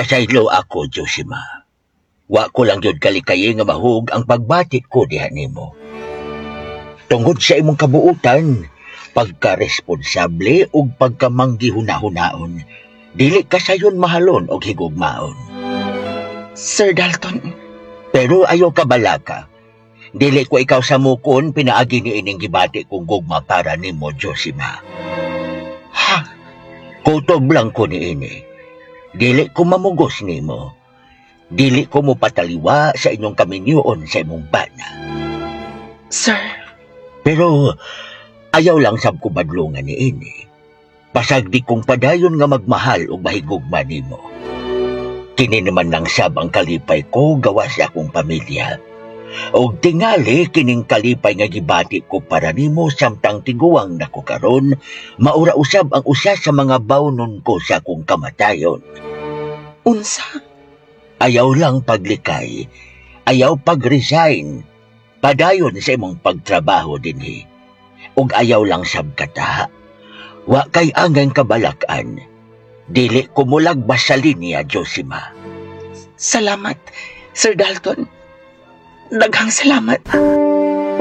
Pasaylo ako, Josima. Wa ko lang yun kalikaye nga mahug ang pagbati ko diha nimo. Tungod sa imong kabuutan, pagka-responsable ug pagkamanggihuna-hunaon, dili ka sayon mahalon og higugmaon. Sir Dalton, Pero ayaw ka balaka. Dili ko ikaw sa mukon pinaagi ni ining gibati kong gugma para nimo, Josima. ha? Kutob lang ko ni ini. Dili ko mamugos nimo. Dili ko mo pataliwa sa inyong kaminyoon sa imong bana. Sir, Pero ayaw lang sab ko badlungan ni ini. Pasag di kong padayon nga magmahal o mahigugma nimo. Kini naman lang sab ang kalipay ko gawa sa akong pamilya. Og tingali kining kalipay nga gibati ko para nimo samtang tiguang nako karon, maura usab ang usa sa mga bawnon ko sa akong kamatayon. unsa? Ayaw lang paglikay, ayaw pag-resign, padayon sa imong pagtrabaho dinhi. Ug ayaw lang sab kata, wa kay angang kabalakan. Dili ko mulagbas sa linya, Josima. Salamat, Sir Dalton. Daghang salamat.